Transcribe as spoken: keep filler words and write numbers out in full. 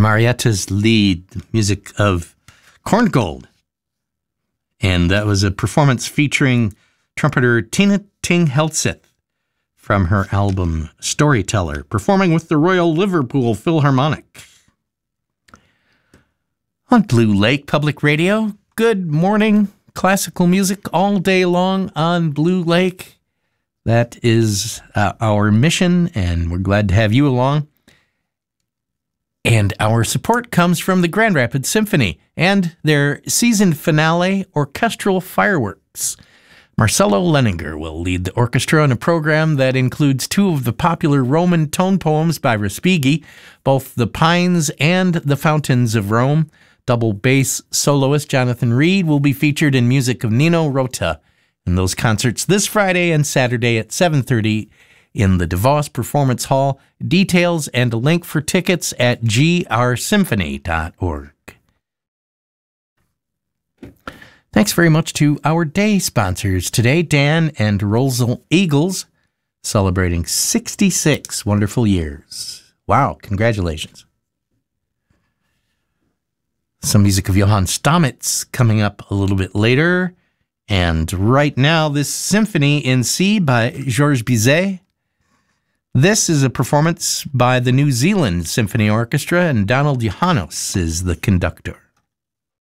Marietta's Lied, the music of Korngold. And that was a performance featuring trumpeter Tina Ting Heldseth from her album Storyteller, performing with the Royal Liverpool Philharmonic. On Blue Lake Public Radio, good morning, classical music all day long on Blue Lake. That is uh, our mission, and we're glad to have you along. And our support comes from the Grand Rapids Symphony and their season finale orchestral fireworks. Marcelo Leninger will lead the orchestra in a program that includes two of the popular Roman tone poems by Respighi, both The Pines and The Fountains of Rome. Double bass soloist Jonathan Reed will be featured in music of Nino Rota in those concerts this Friday and Saturday at seven thirty in the DeVos Performance Hall. Details and a link for tickets at g r symphony dot org. Thanks very much to our day sponsors today, Dan and Rosal Eagles, celebrating sixty-six wonderful years. Wow, congratulations. Some music of Johann Stamitz coming up a little bit later. And right now, this Symphony in C by Georges Bizet. This is a performance by the New Zealand Symphony Orchestra, and Donald Johannes is the conductor.